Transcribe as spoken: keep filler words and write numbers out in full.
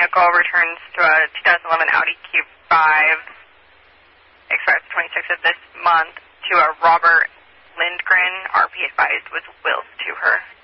vehicle returns to a two thousand eleven Audi Q five, expires the twenty-sixth of this month, to a Robert Lindgren, R P advised, was willed to her.